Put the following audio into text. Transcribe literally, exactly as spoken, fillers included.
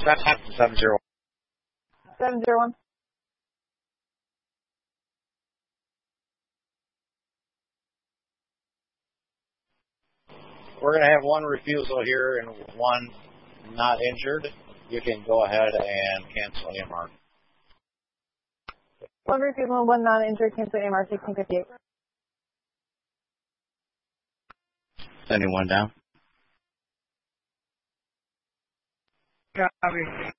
seven zero. seven zero one. We're going to have one refusal here and one not injured. You can go ahead and cancel A M R. One refusal, one non-injured, cancel A M R sixteen fifty-eight. Anyone down? Copy.